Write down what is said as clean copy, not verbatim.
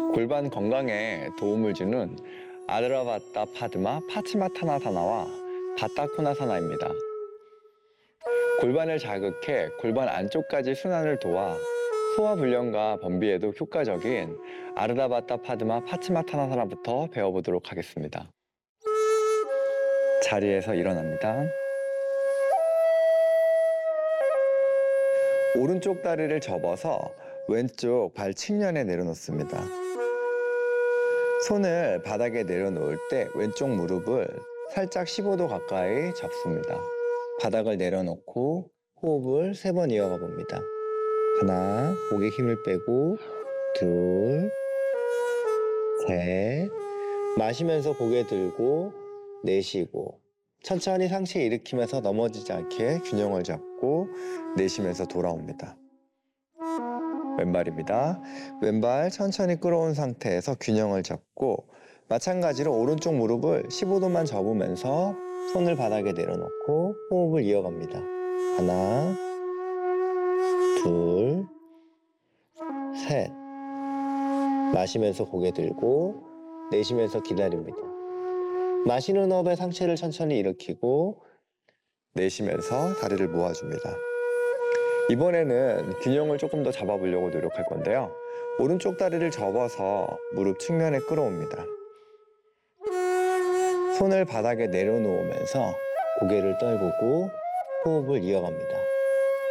골반 건강에 도움을 주는 아드라바타 파드마 파치마타나사나와 바타코나사나입니다. 골반을 자극해 골반 안쪽까지 순환을 도와 소화불량과 변비에도 효과적인 아르다바타 파드마 파치마타나사나부터 배워보도록 하겠습니다. 자리에서 일어납니다. 오른쪽 다리를 접어서 왼쪽 발 측면에 내려놓습니다. 손을 바닥에 내려놓을 때 왼쪽 무릎을 살짝 15도 가까이 접습니다. 바닥을 내려놓고 호흡을 3번 이어가 봅니다. 하나, 목에 힘을 빼고, 둘, 셋, 마시면서 고개 들고, 내쉬고, 천천히 상체 일으키면서 넘어지지 않게 균형을 잡고 내쉬면서 돌아옵니다. 왼발입니다. 왼발 천천히 끌어온 상태에서 균형을 잡고 마찬가지로 오른쪽 무릎을 15도만 접으면서 손을 바닥에 내려놓고 호흡을 이어갑니다. 하나, 둘, 셋. 마시면서 고개 들고 내쉬면서 기다립니다. 마시는 호흡에 상체를 천천히 일으키고 내쉬면서 다리를 모아줍니다. 이번에는 균형을 조금 더 잡아보려고 노력할 건데요. 오른쪽 다리를 접어서 무릎 측면에 끌어옵니다. 손을 바닥에 내려놓으면서 고개를 떨구고 호흡을 이어갑니다.